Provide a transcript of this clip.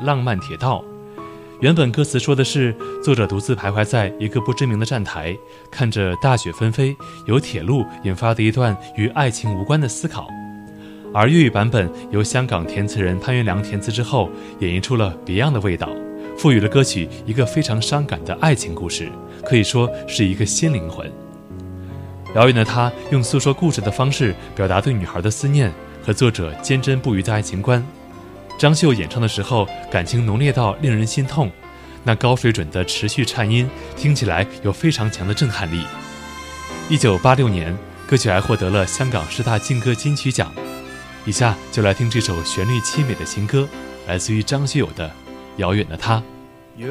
浪漫铁道。原本歌词说的是作者独自徘徊在一个不知名的站台，看着大雪纷飞，由铁路引发的一段与爱情无关的思考。而粤语版本由香港填词人潘元良填词之后，演绎出了别样的味道，赋予了歌曲一个非常伤感的爱情故事，可以说是一个新灵魂。遥远的他用诉说故事的方式表达对女孩的思念和作者坚贞不渝的爱情观。张秀演唱的时候，感情浓烈到令人心痛，那高水准的持续颤音听起来有非常强的震撼力。1986年，歌曲还获得了香港10大劲歌金曲奖。以下就来听这首旋律凄美的情歌，来自于张学友的《遥远的他》。